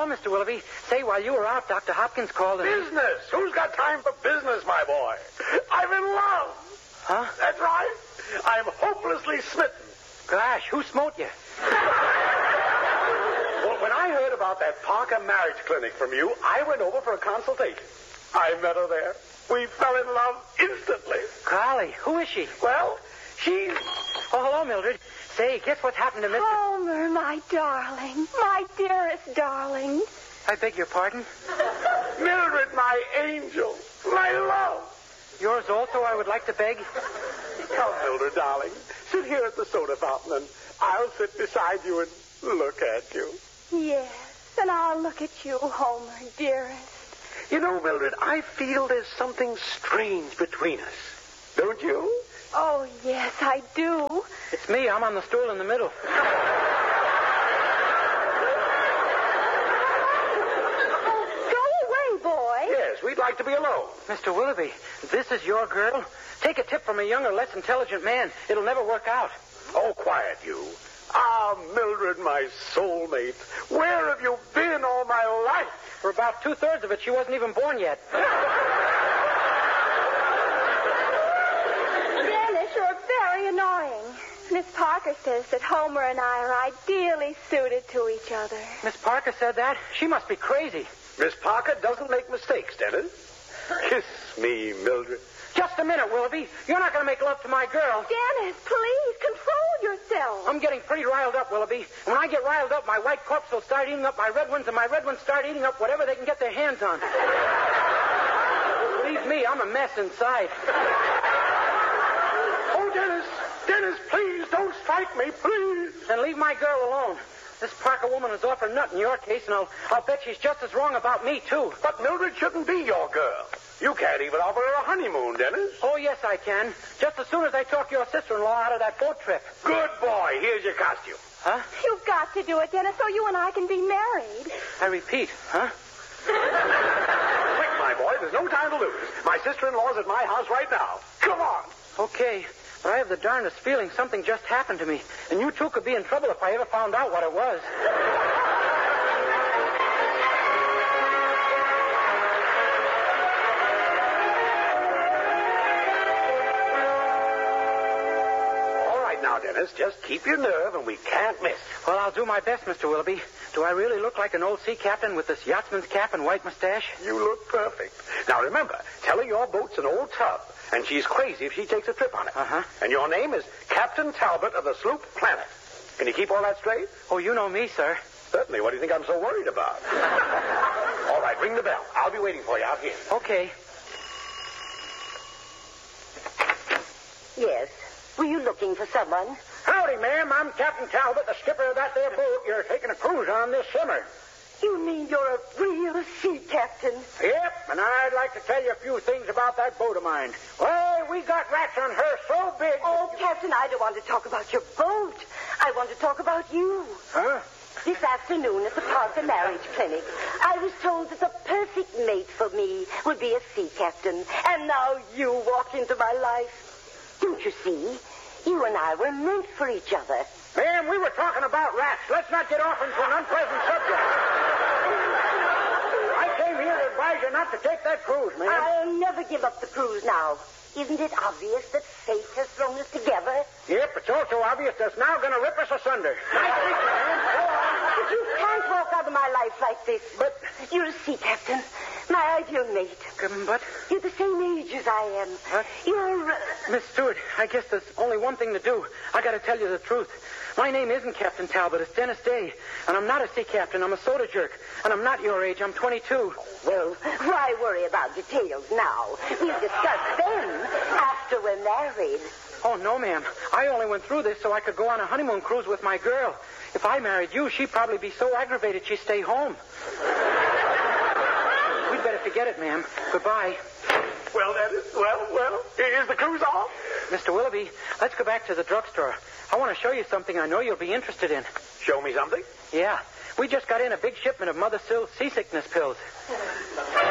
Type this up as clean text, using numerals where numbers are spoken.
hello, Mr. Willoughby. Say, while you were out, Dr. Hopkins called and... Business? Who's got time for business, my boy? I'm in love. Huh? That's right. I'm hopelessly smitten. Gosh, who smote you? Well, when I heard about that Parker marriage clinic from you, I went over for a consultation. I met her there. We fell in love instantly. Golly, who is she? Well, she's... Oh, hello, Mildred. Say, guess what's happened to Mr... Homer, my darling. My dearest darling. I beg your pardon? Mildred, my angel. My love. Yours also, I would like to beg? Come, Mildred, darling. Sit here at the soda fountain, and I'll sit beside you and look at you. Yes, and I'll look at you, Homer, dearest. You know, Mildred, I feel there's something strange between us. Don't you? Oh, yes, I do. It's me. I'm on the stool in the middle. Go away, boy. Yes, we'd like to be alone. Mr. Willoughby, this is your girl? Take a tip from a younger, less intelligent man. It'll never work out. Oh, quiet, you. Ah, Mildred, my soulmate. Where have you been all my life? For about 2/3 of it, she wasn't even born yet. Dennis, you're very annoying. Miss Parker says that Homer and I are ideally suited to each other. Miss Parker said that? She must be crazy. Miss Parker doesn't make mistakes, Dennis. Kiss me, Mildred. Just a minute, Willoughby. You're not going to make love to my girl. Dennis, please, control yourself. I'm getting pretty riled up, Willoughby. When I get riled up, my white corpse will start eating up my red ones, and my red ones start eating up whatever they can get their hands on. Believe me, I'm a mess inside. Oh, Dennis. Dennis, please, don't strike me, please. Then leave my girl alone. This Parker woman is off her nut in your case, and I'll bet she's just as wrong about me, too. But Mildred shouldn't be your girl. You can't even offer her a honeymoon, Dennis. Oh, yes, I can. Just as soon as I talk your sister-in-law out of that boat trip. Good boy. Here's your costume. Huh? You've got to do it, Dennis, so you and I can be married. I repeat, huh? Quick, my boy. There's no time to lose. My sister-in-law's at my house right now. Come on. Okay, but I have the darndest feeling something just happened to me. And you two could be in trouble if I ever found out what it was. Now, Dennis, just keep your nerve and we can't miss. Well, I'll do my best, Mr. Willoughby. Do I really look like an old sea captain with this yachtsman's cap and white mustache? You look perfect. Now, remember, tell her your boat's an old tub, and she's crazy if she takes a trip on it. Uh-huh. And your name is Captain Talbot of the sloop Planet. Can you keep all that straight? Oh, you know me, sir. Certainly. What do you think I'm so worried about? All right, ring the bell. I'll be waiting for you out here. Okay. Yes. Were you looking for someone? Howdy, ma'am. I'm Captain Talbot, the skipper of that there boat you're taking a cruise on this summer. You mean you're a real sea captain? Yep, and I'd like to tell you a few things about that boat of mine. Well, we got rats on her so big... Oh, Captain, I don't want to talk about your boat. I want to talk about you. Huh? This afternoon at the Parker Marriage Clinic, I was told that the perfect mate for me would be a sea captain. And now you walk into my life. Don't you see? You and I were meant for each other. Ma'am, we were talking about rats. Let's not get off into an unpleasant subject. I came here to advise you not to take that cruise, ma'am. I'll never give up the cruise now. Isn't it obvious that fate has thrown us together? Yep, it's also obvious that's now going to rip us asunder. But you can't walk out of my life like this. But you're a sea captain, my ideal mate. But... You're the same age as I am. What? You're... Miss Stewart, I guess there's only one thing to do. I got to tell you the truth. My name isn't Captain Talbot. It's Dennis Day. And I'm not a sea captain. I'm a soda jerk. And I'm not your age. I'm 22. Well, why worry about details now? We'll discuss them after we're married. Oh, no, ma'am. I only went through this so I could go on a honeymoon cruise with my girl. If I married you, she'd probably be so aggravated she'd stay home. We'd better forget it, ma'am. Goodbye. Well, is the cruise off? Mr. Willoughby, let's go back to the drugstore. I want to show you something I know you'll be interested in. Show me something? Yeah. We just got in a big shipment of Mother Sill's seasickness pills.